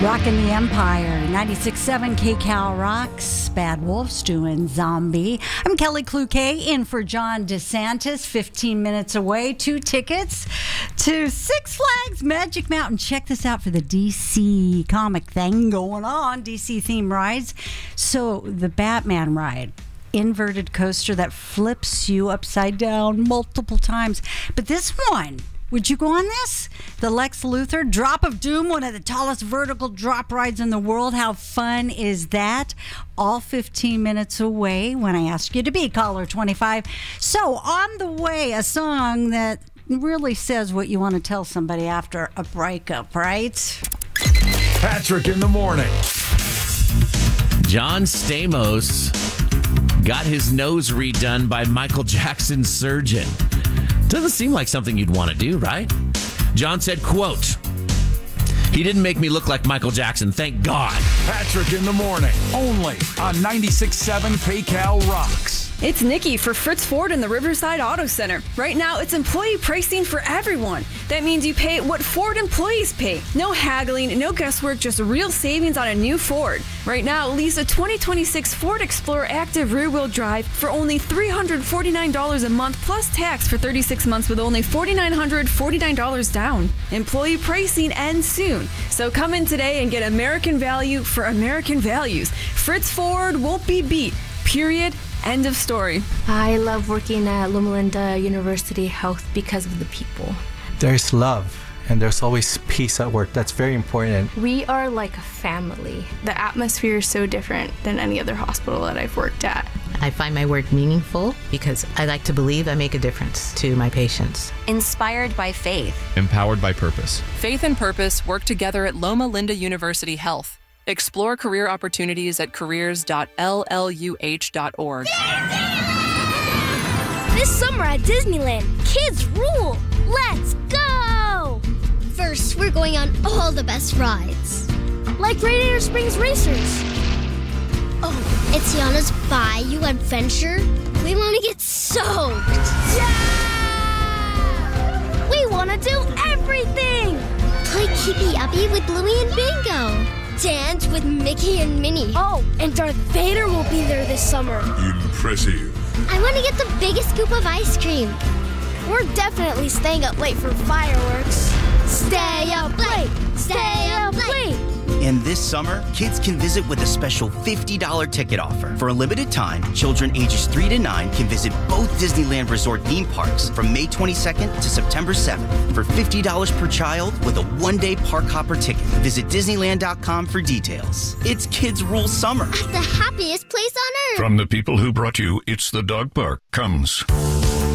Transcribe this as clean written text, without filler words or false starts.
Rockin' the Empire, 96.7 KCal Rocks, Bad Wolves doing Zombie. I'm Kelly Cloquet in for John DeSantis, 15 minutes away. 2 tickets to Six Flags Magic Mountain. Check this out for the DC comic thing going on, DC theme rides. So the Batman ride. Inverted coaster that flips you upside down multiple times. But this one, would you go on this? The Lex Luthor Drop of Doom, one of the tallest vertical drop rides in the world. How fun is that? All 15 minutes away when I ask you to be caller 25. So on the way, a song that really says what you want to tell somebody after a breakup, right? Patrick in the morning. John Stamos got his nose redone by Michael Jackson's surgeon. Doesn't seem like something you'd want to do, right? John said, quote, "He didn't make me look like Michael Jackson, thank God." Patrick in the morning, only on 96.7 KCal Rocks. It's Nikki for Fritz Ford and the Riverside Auto Center. Right now, it's employee pricing for everyone. That means you pay what Ford employees pay. No haggling, no guesswork, just real savings on a new Ford. Right now, lease a 2026 Ford Explorer Active rear-wheel drive for only $349 a month plus tax for 36 months with only $4,949 down. Employee pricing ends soon. So come in today and get American value for American values. Fritz Ford won't be beat. Period. End of story. I love working at Loma Linda University Health because of the people. There's love and there's always peace at work. That's very important. We are like a family. The atmosphere is so different than any other hospital that I've worked at. I find my work meaningful because I like to believe I make a difference to my patients. Inspired by faith. Empowered by purpose. Faith and purpose work together at Loma Linda University Health. Explore career opportunities at careers.lluh.org. This summer at Disneyland, kids rule! Let's go! First, we're going on all the best rides. Like Radiator Springs Racers. Oh, it's Yana's Bayou Adventure. We want to get soaked. Yeah! We want to do everything! Play Keepy Uppy with Bluey and Bingo. Dance with Mickey and Minnie. Oh, and Darth Vader will be there this summer. Impressive. I want to get the biggest scoop of ice cream. We're definitely staying up late for fireworks. Stay up late! Stay up late! And this summer, kids can visit with a special $50 ticket offer. For a limited time, children ages 3 to 9 can visit both Disneyland Resort theme parks from May 22nd to September 7th for $50 per child with a one-day park hopper ticket. Visit Disneyland.com for details. It's Kids Rule Summer. At the happiest place on earth. From the people who brought you It's the Dog Park comes